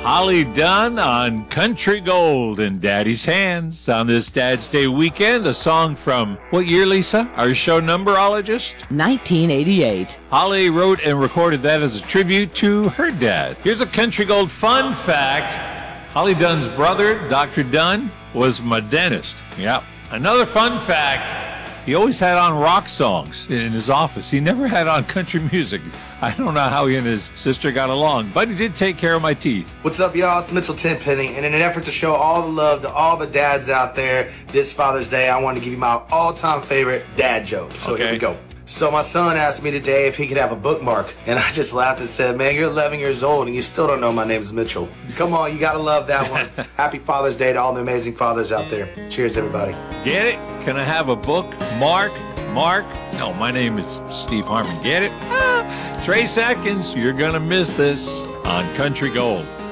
Holly Dunn on Country Gold in Daddy's Hands on this Dad's Day weekend. A song from what year, Lisa? Our show numberologist? 1988. Holly wrote and recorded that as a tribute to her dad. Here's a Country Gold fun fact. Holly Dunn's brother, Dr. Dunn, was my dentist. Yep. Another fun fact. He always had on rock songs in his office. He never had on country music. I don't know how he and his sister got along, but he did take care of my teeth. What's up, y'all? It's Mitchell Tenpenny. And in an effort to show all the love to all the dads out there this Father's Day, I want to give you my all-time favorite dad joke. So Here we go. So my son asked me today if he could have a bookmark, and I just laughed and said, man, you're 11 years old and you still don't know my name is Mitchell. Come on, you gotta love that one. Happy Father's Day to all the amazing fathers out there. Cheers, everybody. Get it? Can I have a book? Mark? No, my name is Steve Harmon. Get it? Trace Atkins, you're gonna miss this on Country Gold.